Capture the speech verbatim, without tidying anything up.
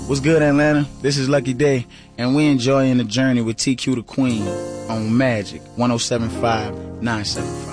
What's good, Atlanta? This is Lucky Day, and we enjoying the journey with T Q the Queen on Magic one oh seven point five, nine seven five.